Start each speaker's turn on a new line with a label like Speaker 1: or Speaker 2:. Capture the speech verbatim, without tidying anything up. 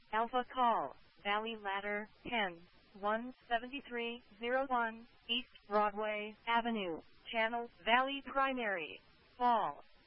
Speaker 1: Alpha Call, Valley Ladder, ten, one seventy-three oh one, East Broadway Avenue, Channel Valley Primary, Fall.